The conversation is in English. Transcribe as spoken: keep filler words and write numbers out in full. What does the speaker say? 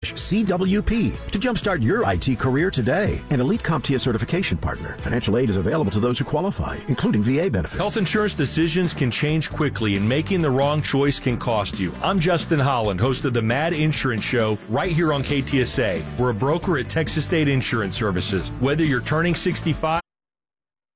C W P to jumpstart your I T career today. An elite CompTIA certification partner. Financial aid is available to those who qualify, including V A benefits. Health insurance decisions can change quickly, and making the wrong choice can cost you. I'm Justin Holland, host of the Mad Insurance Show, right here on K T S A. We're a broker at Texas State Insurance Services. Whether you're turning sixty-five